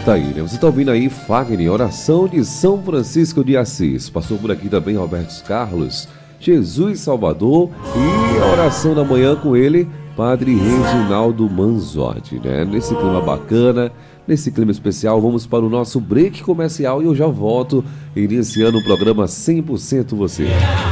Tá aí, né? Você tá ouvindo aí Fagner, oração de São Francisco de Assis. Passou por aqui também Roberto Carlos, Jesus Salvador, e a oração da manhã com ele, Padre Reginaldo Manzotti, né? Nesse clima bacana, nesse clima especial, vamos para o nosso break comercial e eu já volto iniciando o programa 100% Você.